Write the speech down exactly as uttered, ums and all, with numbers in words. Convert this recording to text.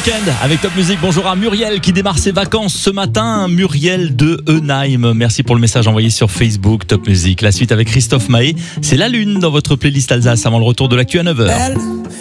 week-end avec Top Music. Bonjour à Muriel qui démarre ses vacances ce matin. Muriel de Enheim. Merci pour le message envoyé sur Facebook Top Music. La suite avec Christophe Maé. C'est la lune dans votre playlist Alsace avant le retour de l'actu à neuf heures.